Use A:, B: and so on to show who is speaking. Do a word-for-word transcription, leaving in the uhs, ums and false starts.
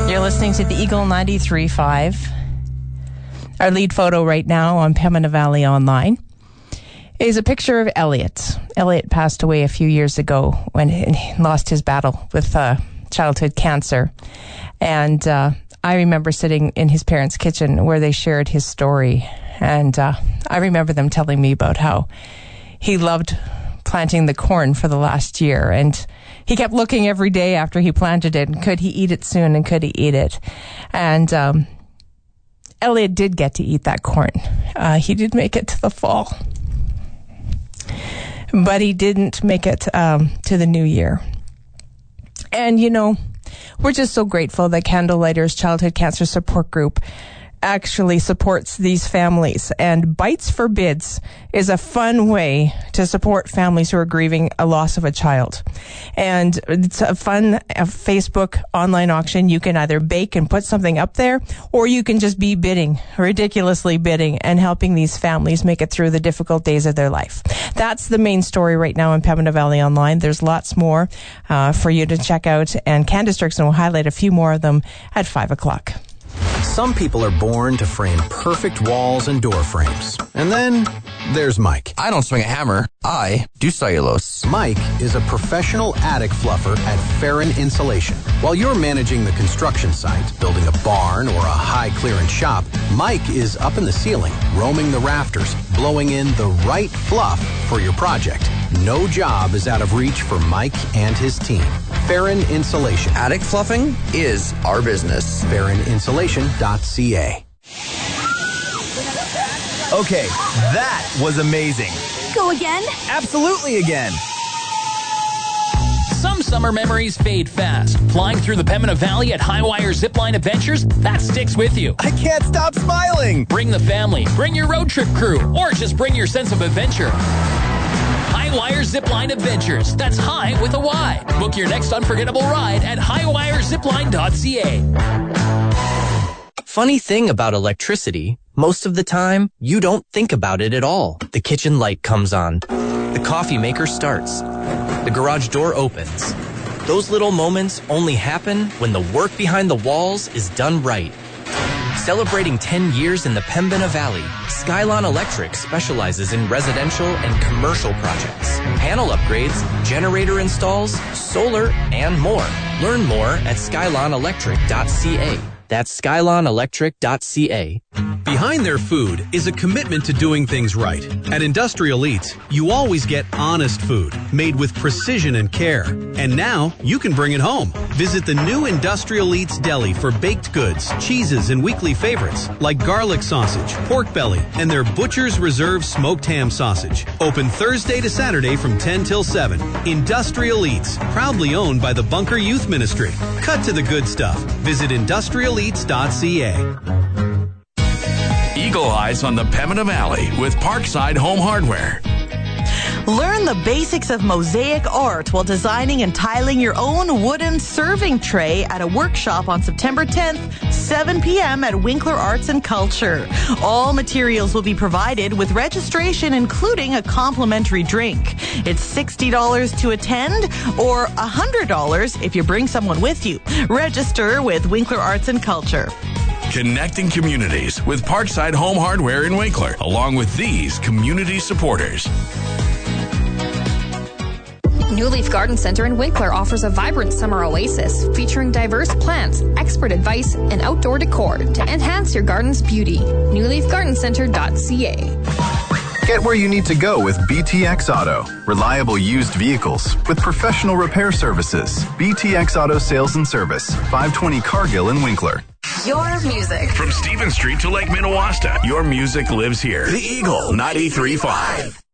A: You're listening to the Eagle ninety-three point five. Our lead photo right now on Pembina Valley Online is a picture of Elliot. Elliot passed away a few years ago when he lost his battle with uh, childhood cancer. And uh, I remember sitting in his parents' kitchen where they shared his story. And uh, I remember them telling me about how he loved planting the corn for the last year. And he kept looking every day after he planted it. And could he eat it soon? And could he eat it? And um, Elliot did get to eat that corn. Uh, he did make it to the fall. But he didn't make it um, to the new year. And, you know, we're just so grateful that Candlelighters Childhood Cancer Support Group actually supports these families. And Bites for Bids is a fun way to support families who are grieving a loss of a child. And it's a fun a Facebook online auction. You can either bake and put something up there, or you can just be bidding, ridiculously bidding, and helping these families make it through the difficult days of their life. That's the main story right now in Pembina Valley Online. There's lots more uh, for you to check out, and Candace Dirksen will highlight a few more of them at five o'clock.
B: Some people are born to frame perfect walls and door frames. And then there's Mike.
C: I don't swing a hammer. I do cellulose.
B: Mike is a professional attic fluffer at Farron Insulation. While you're managing the construction site, building a barn or a high-clearance shop, Mike is up in the ceiling, roaming the rafters, blowing in the right fluff for your project. No job is out of reach for Mike and his team. Farron Insulation.
C: Attic fluffing is our business.
B: Farron Insulation dot C A.
D: Okay, that was amazing.
E: Go again?
D: Absolutely again.
F: Some summer memories fade fast. Flying through the Pembina Valley at Highwire Zipline Adventures, that sticks with you.
D: I can't stop smiling.
F: Bring the family, bring your road trip crew, or just bring your sense of adventure. Highwire Zipline Adventures. That's high with a Y. Book your next unforgettable ride at highwire zipline dot C A.
G: Funny thing about electricity, most of the time, you don't think about it at all. The kitchen light comes on. The coffee maker starts. The garage door opens. Those little moments only happen when the work behind the walls is done right. Celebrating ten years in the Pembina Valley, Skylon Electric specializes in residential and commercial projects, panel upgrades, generator installs, solar, and more. Learn more at skylon electric dot C A. That's skylon electric dot C A.
H: Behind their food is a commitment to doing things right. At Industrial Eats, you always get honest food, made with precision and care. And now, you can bring it home. Visit the new Industrial Eats Deli for baked goods, cheeses, and weekly favorites, like garlic sausage, pork belly, and their Butcher's Reserve smoked ham sausage. Open Thursday to Saturday from ten till seven. Industrial Eats, proudly owned by the Bunker Youth Ministry. Cut to the good stuff. Visit industrial eats dot C A.
I: Eagle Eyes on the Pembina Valley with Parkside Home Hardware.
J: Learn the basics of mosaic art while designing and tiling your own wooden serving tray at a workshop on September tenth, seven p.m. at Winkler Arts and Culture. All materials will be provided with registration, including a complimentary drink. It's sixty dollars to attend or one hundred dollars if you bring someone with you. Register with Winkler Arts and Culture.
I: Connecting communities with Parkside Home Hardware in Winkler, along with these community supporters.
K: New Leaf Garden Center in Winkler offers a vibrant summer oasis featuring diverse plants, expert advice, and outdoor decor to enhance your garden's beauty. new leaf garden center dot C A.
L: Get where you need to go with B T X Auto. Reliable used vehicles with professional repair services. B T X Auto Sales and Service, five twenty Cargill in Winkler.
E: Your music.
I: From Stephen Street to Lake Minnewaska, your music lives here. The Eagle ninety-three point five.